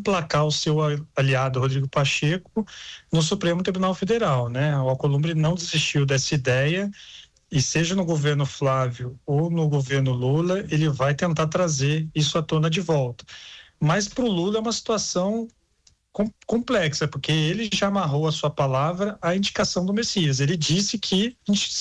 emplacar o seu aliado Rodrigo Pacheco no Supremo Tribunal Federal, né? O Alcolumbre não desistiu dessa ideia e seja no governo Flávio ou no governo Lula, ele vai tentar trazer isso à tona de volta. Mas para o Lula é uma situação complexa, porque ele já amarrou a sua palavra à indicação do Messias. Ele disse que